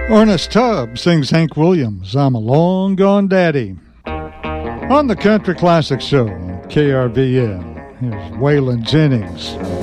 Ernest Tubb sings Hank Williams, I'm a Long Gone Daddy. On the Country Classic Show on KRVN, here's Waylon Jennings.